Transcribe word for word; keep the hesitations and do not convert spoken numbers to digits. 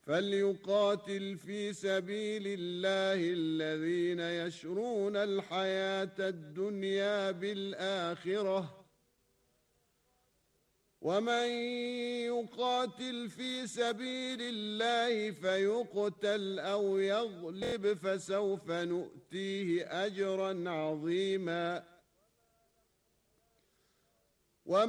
فليقاتل في سبيل الله الذين يشرون الحياة الدنيا بالآخرة، ومن يقاتل في سبيل الله فيقتل أو يغلب فسوف نؤتيه أجرا عظيما.